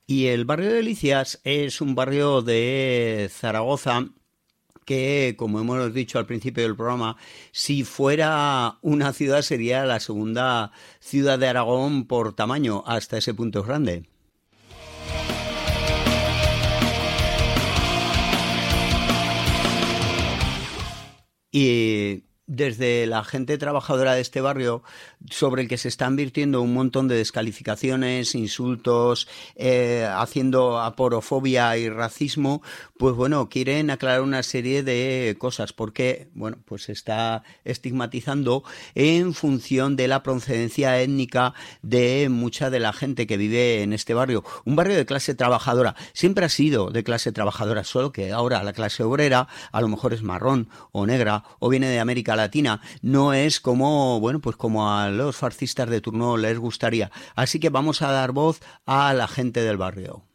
Y el barrio de Delicias es un barrio de Zaragoza que, como hemos dicho al principio del programa, si fuera una ciudad sería la segunda ciudad de Aragón por tamaño, hasta ese punto es grande. Y desde la gente trabajadora de este barrio, sobre el que se están virtiendo un montón de descalificaciones, insultos, haciendo aporofobia y racismo, pues bueno, quieren aclarar una serie de cosas, porque, bueno, pues se está estigmatizando en función de la procedencia étnica de mucha de la gente que vive en este barrio. Un barrio de clase trabajadora, siempre ha sido de clase trabajadora, solo que ahora la clase obrera a lo mejor es marrón o negra o viene de América Latina, no es como, bueno, pues como a los fascistas de turno les gustaría. Así que vamos a dar voz a la gente del barrio.